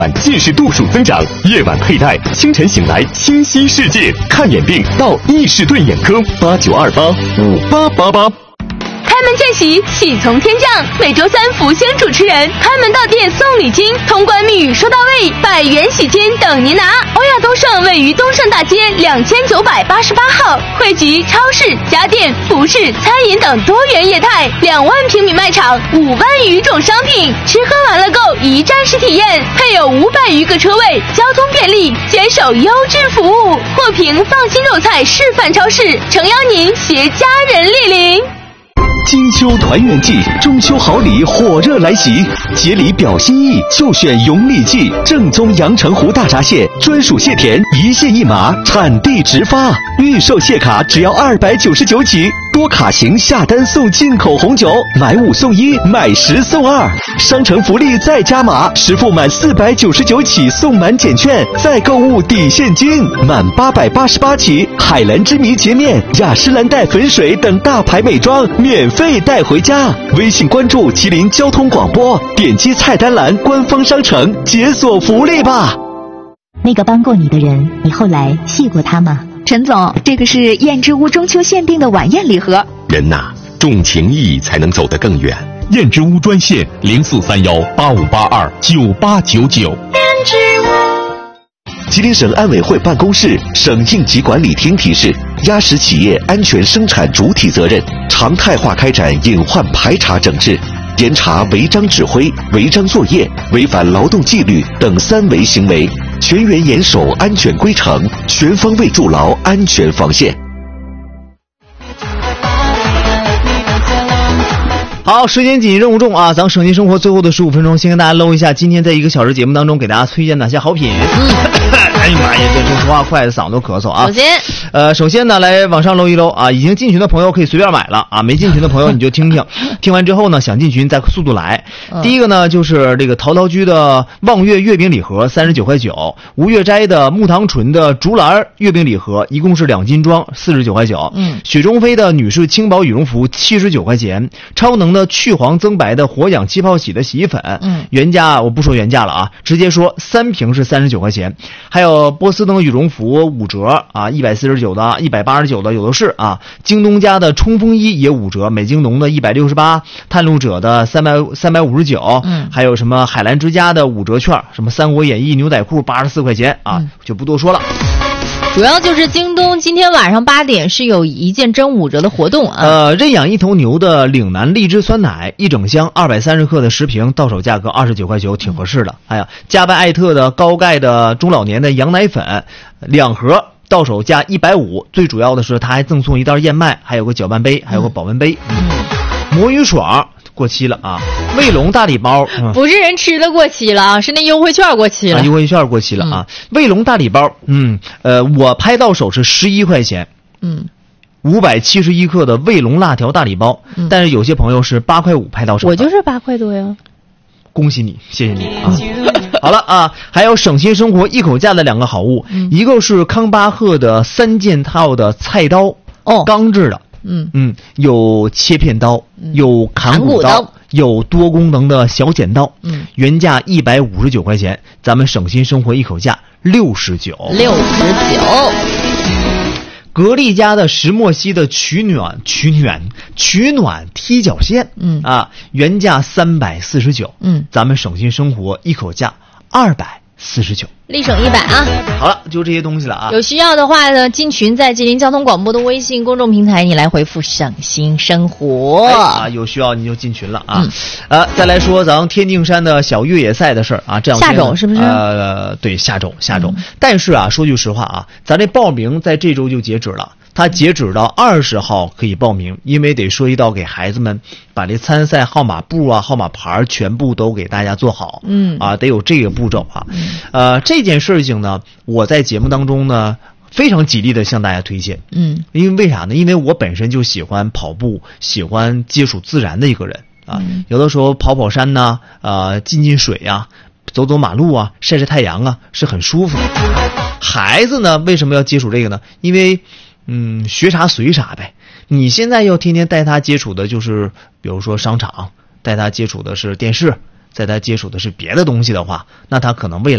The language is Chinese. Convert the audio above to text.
近视度数增长，夜晚佩戴，清晨醒来清晰世界。看眼病到易士顿眼科，89285888。 开门见喜，喜从天降。每周三福星主持人开门到店送礼金，通关密语说到位，百元喜金等您拿。欧亚东盛位于东盛大街2988号，汇集超市、家电、服饰、餐饮等多元业态，2万平米卖场，5万余种商品，吃喝玩乐购一站式体验，配有500余个车位，交通便利，坚守优质服务。获评放心肉菜示范超市，诚邀您携家人莅临。 金秋团圆季，中秋好礼火热来袭，节礼表心意就选永礼记，正宗阳澄湖大闸蟹，专属蟹田，一蟹一码，产地直发，预售蟹卡只要299起，多卡型下单送进口红酒，买5送1，买10送2，商城福利再加码，实付满499起送满减券，再购物抵现金，满888起，海蓝之谜洁面、雅诗兰黛粉水等大牌美妆免费带回家。微信关注吉林交通广播，点击菜单栏官方商城解锁福利吧。 那个帮过你的人，你后来谢过他吗？ 陈总，这个是燕之屋中秋限定的晚宴礼盒。 人呐，重情义才能走得更远。 燕之屋专线043185829899。燕之屋。 吉林省安委会办公室、省应急管理厅提示：压实企业安全生产主体责任，常态化开展隐患排查整治，严查违章指挥、违章作业、违反劳动纪律等3违行为，全员严守安全规程，全方位筑牢安全防线。 好，时间紧，任务重啊！咱们省心生活最后的15分钟，先跟大家搂一下今天在1个小时节目当中给大家推荐哪些好品。哎呀妈呀，这说实话快的嗓子都咳嗽啊！首先呢，来往上搂一搂啊！已经进群的朋友可以随便买了啊，没进群的朋友你就听听，听完之后呢，想进群再速度来。第一个呢，就是这个陶陶居的望月月饼礼盒39块9，吴月斋的木糖醇的竹篮月饼礼盒一共是2斤装49块9，雪中飞的女士轻薄羽绒服79块钱，超能的去黄增白的活氧气泡洗的洗衣粉，原价我不说原价了啊，直接说3瓶是39块钱，还有波司登羽绒服5折啊，149的、189的有的是啊。京东家的冲锋衣也5折，美京农的168，探路者的359，还有什么海澜之家的5折券，什么三国演义牛仔裤84块钱啊，就不多说了。 主要就是京东今天晚上8点是有1件真5折的活动啊。 认养一头牛的岭南荔枝酸奶1整箱230克的10瓶，到手价格29块9，挺合适的。还有加拜艾特的高钙的中老年的羊奶粉2盒，到手价150，最主要的是它还赠送1袋燕麦，还有个搅拌杯，还有个保温杯。魔芋爽过期了啊！卫龙大礼包， 不是人吃了过期了啊，是那优惠券过期了。 优惠券过期了啊！卫龙大礼包，我拍到手是11块钱，571克的卫龙辣条大礼包，但是有些朋友是8块5拍到手。 我就是8块多呀。 恭喜你，谢谢你啊！好了啊，还有省心生活一口价的2个好物，一个是康巴赫的3件套的菜刀，钢制的。有切片刀，有砍骨刀，有多功能的小剪刀，原价159块钱，咱们省心生活一口价69。格力家的石墨烯的取暖踢脚线，原价349，咱们省心生活一口价249。 立省100啊！ 好了，就这些东西了啊！ 有需要的话呢，进群在吉林交通广播的微信公众平台，你来回复省心生活有需要你就进群了啊！再来说咱们天定山的小越野赛的事儿啊，这样下周是不是？ 对，下周。但是啊，说句实话啊，咱这报名在这周就截止了。它截止到20号可以报名，因为得涉及到给孩子们把这参赛号码布啊、号码牌全部都给大家做好，得有这个步骤啊。这件事情呢，我在节目当中呢非常极力的向大家推荐，因为为啥呢？因为我本身就喜欢跑步，喜欢接触自然的一个人啊，有的时候跑山呐，进水啊，走马路啊，晒太阳啊，是很舒服的。孩子呢，为什么要接触这个呢？因为学啥随啥呗。你现在要天天带他接触的就是比如说商场，带他接触的是电视，带他接触的是别的东西的话，那他可能未来